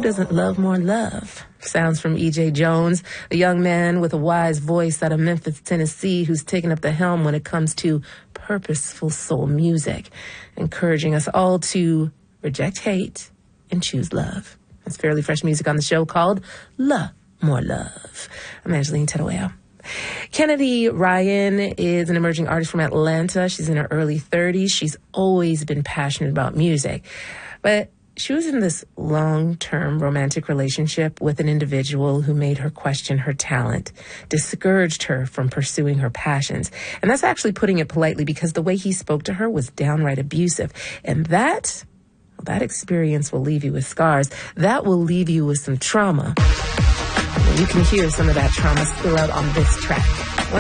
doesn't love more love? Sounds from E.J. Jones, a young man with a wise voice out of Memphis, Tennessee, who's taken up the helm when it comes to purposeful soul music, encouraging us all to reject hate and choose love. It's fairly fresh music on the show called La More Love. I'm Angeline Tedoeo. Kennedy Ryan is an emerging artist from Atlanta. She's in her early 30s. She's always been passionate about music, but she was in this long-term romantic relationship with an individual who made her question her talent, discouraged her from pursuing her passions. And that's actually putting it politely, because the way he spoke to her was downright abusive. And that experience will leave you with scars. That will leave you with some trauma. And you can hear some of that trauma spill out on this track.